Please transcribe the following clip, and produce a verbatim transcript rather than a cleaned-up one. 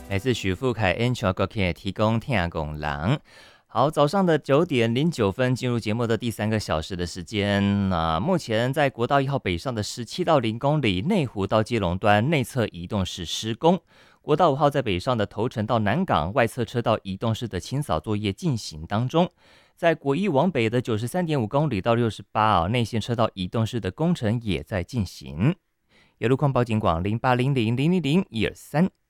来自许富凯 Angel 歌曲提供听讲人。好，早上的九点零九分进入节目的第三个小时的时间。那目前在国道一号北上的十七到零公里，内湖到基隆段内侧移动式施工。国道五号在北上的头城到南港外侧车道移动式的清扫作业进行当中。在国一往北的九十三点五公里到六十八啊，内线车道移动式的工程也在进行。有路况报警广零八零零零零零一二三。